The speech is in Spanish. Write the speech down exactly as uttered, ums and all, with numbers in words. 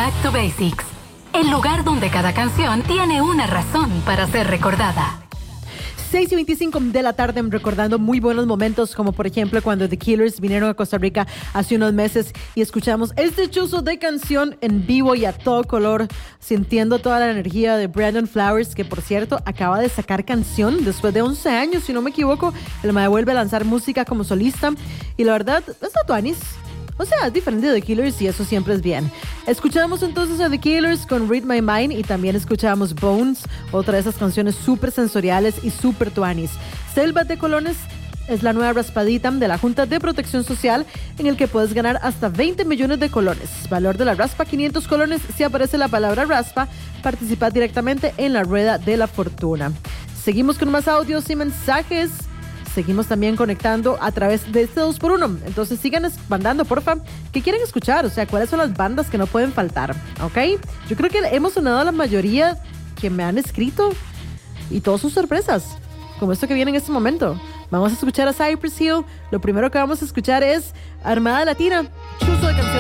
Back to Basics, el lugar donde cada canción tiene una razón para ser recordada. seis y veinticinco de la tarde, recordando muy buenos momentos, como por ejemplo cuando The Killers vinieron a Costa Rica hace unos meses y escuchamos este chuzo de canción en vivo y a todo color, sintiendo toda la energía de Brandon Flowers, que por cierto acaba de sacar canción después de once años, si no me equivoco. El mae vuelve a lanzar música como solista y la verdad está tuanis. O sea, es diferente de The Killers y eso siempre es bien. Escuchamos entonces a The Killers con Read My Mind y también escuchamos Bones, otra de esas canciones súper sensoriales y súper tuanis. Selva de Colones es la nueva raspadita de la Junta de Protección Social, en el que puedes ganar hasta veinte millones de colones. Valor de la raspa, quinientos colones. Si aparece la palabra raspa, participa directamente en la rueda de la fortuna. Seguimos con más audios y mensajes. Seguimos también conectando a través de este dos por uno. Entonces sigan mandando, porfa, ¿qué quieren escuchar? O sea, ¿cuáles son las bandas que no pueden faltar? ¿Ok? Yo creo que hemos sonado a la mayoría que me han escrito y todas sus sorpresas, como esto que viene en este momento. Vamos a escuchar a Cypress Hill. Lo primero que vamos a escuchar es Armada Latina, chuzo de canción.